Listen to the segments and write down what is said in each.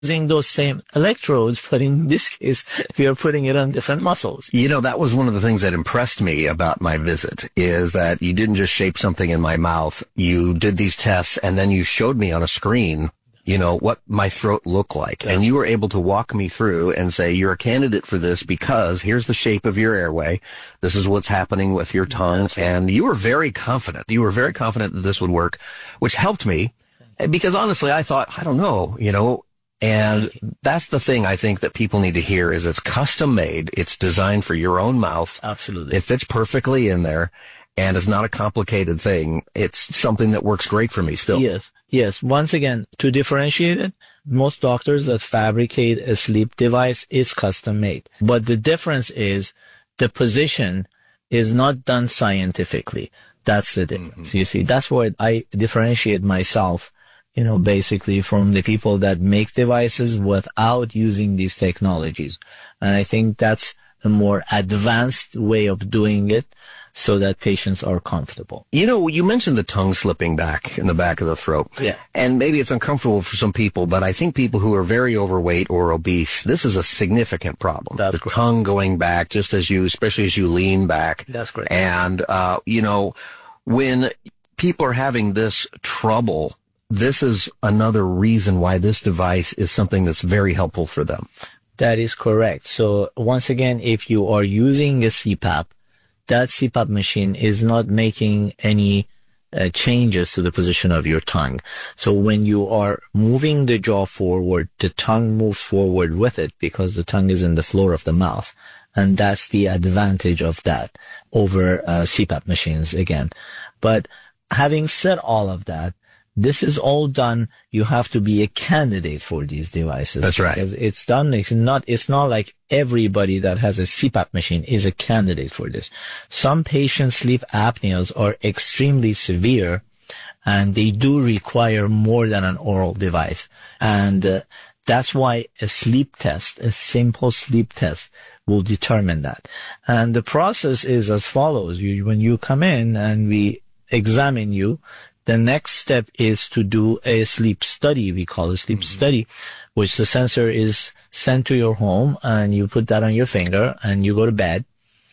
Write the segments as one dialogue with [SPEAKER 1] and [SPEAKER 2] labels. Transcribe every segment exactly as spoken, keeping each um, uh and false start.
[SPEAKER 1] using those same electrodes, but in this case, we are putting it on different muscles.
[SPEAKER 2] You know, that was one of the things that impressed me about my visit, is that you didn't just shape something in my mouth. You did these tests, and then you showed me on a screen, you know, what my throat looked like. Yes. And you were able to walk me through and say, you're a candidate for this because here's the shape of your airway. This is what's happening with your tongue. Right. And you were very confident. You were very confident that this would work, which helped me because honestly, I thought, I don't know, you know, and that's the thing I think that people need to hear is it's custom made. It's designed for your own mouth.
[SPEAKER 1] Absolutely.
[SPEAKER 2] It fits perfectly in there. And it's not a complicated thing. It's something that works great for me still.
[SPEAKER 1] Yes. Yes. Once again, to differentiate it, most doctors that fabricate a sleep device is custom made. But the difference is the position is not done scientifically. That's the difference. Mm-hmm. You see, that's where I differentiate myself, you know, basically from the people that make devices without using these technologies. And I think that's a more advanced way of doing it so that patients are comfortable.
[SPEAKER 2] You know, you mentioned the tongue slipping back in the back of the throat.
[SPEAKER 1] Yeah.
[SPEAKER 2] And maybe it's uncomfortable for some people, but I think people who are very overweight or obese, this is a significant problem.
[SPEAKER 1] That's
[SPEAKER 2] the
[SPEAKER 1] great.
[SPEAKER 2] Tongue going back just as you, especially as you lean back.
[SPEAKER 1] That's great.
[SPEAKER 2] And, uh, you know, when people are having this trouble, this is another reason why this device is something that's very helpful for them.
[SPEAKER 1] That is correct. So once again, if you are using a C PAP, that C PAP machine is not making any uh, changes to the position of your tongue. So when you are moving the jaw forward, the tongue moves forward with it because the tongue is in the floor of the mouth. And that's the advantage of that over uh, C PAP machines again. But having said all of that, this is all done. You have to be a candidate for these devices.
[SPEAKER 2] That's right.
[SPEAKER 1] Because it's done. It's not, it's not like everybody that has a C PAP machine is a candidate for this. Some patients' sleep apneas are extremely severe and they do require more than an oral device. And uh, that's why a sleep test, a simple sleep test will determine that. And the process is as follows. You, when you come in and we examine you, the next step is to do a sleep study. We call it a sleep mm-hmm. study, which the sensor is sent to your home and you put that on your finger and you go to bed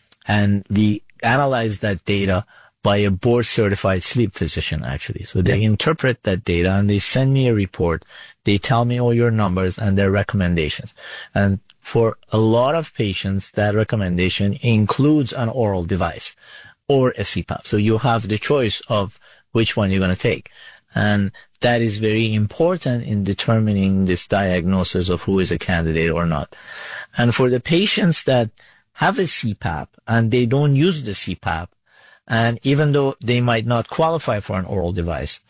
[SPEAKER 1] and we analyze that data by a board certified sleep physician actually. So they yeah. interpret that data and they send me a report. They tell me all your numbers and their recommendations. And for a lot of patients, that recommendation includes an oral device or a C PAP. So you have the choice of which one you're going to take. And that is very important in determining this diagnosis of who is a candidate or not. And for the patients that have a C PAP and they don't use the C PAP, and even though they might not qualify for an oral device,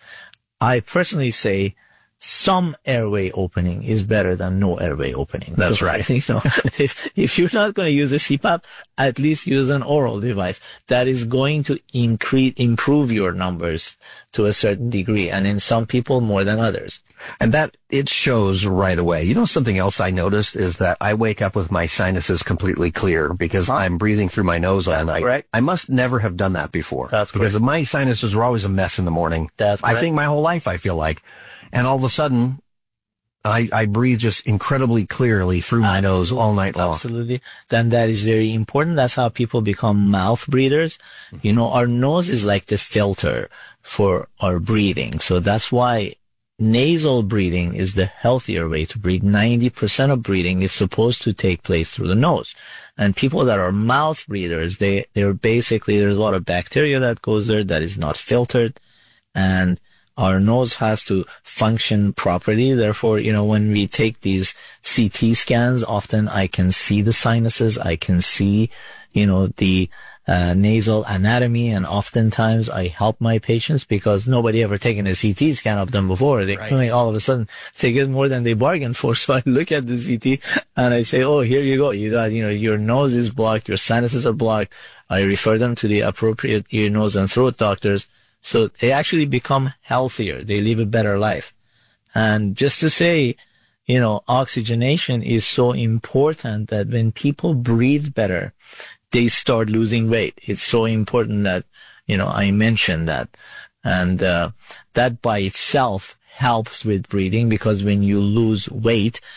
[SPEAKER 1] I personally say some airway opening is better than no airway opening.
[SPEAKER 2] That's
[SPEAKER 1] so
[SPEAKER 2] right.
[SPEAKER 1] I think, no, if, if you're not going to use a C PAP, at least use an oral device that is going to increase, improve your numbers to a certain degree. And in some people more than others.
[SPEAKER 2] And that, it shows right away. You know, something else I noticed is that I wake up with my sinuses completely clear because I'm breathing through my nose all night.
[SPEAKER 1] Correct.
[SPEAKER 2] I must never have done that before.
[SPEAKER 1] That's correct.
[SPEAKER 2] Because my sinuses were always a mess in the morning.
[SPEAKER 1] That's correct.
[SPEAKER 2] I think my whole life I feel like. And all of a sudden, I, I breathe just incredibly clearly through my nose all night long.
[SPEAKER 1] Absolutely. Then that is very important. That's how people become mouth breathers. You know, our nose is like the filter for our breathing. So that's why nasal breathing is the healthier way to breathe. ninety percent of breathing is supposed to take place through the nose. And people that are mouth breathers, they, they're basically, there's a lot of bacteria that goes there that is not filtered. And our nose has to function properly. Therefore, you know, when we take these C T scans, often I can see the sinuses. I can see, you know, the uh, nasal anatomy. And oftentimes I help my patients because nobody ever taken a C T scan of them before. They right. all of a sudden they get more than they bargained for. So I look at the C T and I say, oh, here you go. You got, you know, your nose is blocked. Your sinuses are blocked. I refer them to the appropriate ear, nose and throat doctors. So they actually become healthier. They live a better life. And just to say, you know, oxygenation is so important that when people breathe better, they start losing weight. It's so important that, you know, I mentioned that. And, uh, that by itself helps with breathing because when you lose weight,